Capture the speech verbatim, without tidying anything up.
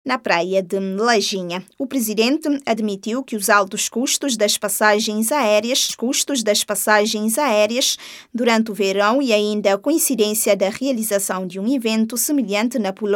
Na praia de Lajinha, o presidente admitiu que os altos custos das passagens aéreas, custos das passagens aéreas durante o verão e ainda a coincidência da realização de um evento semelhante na Polónia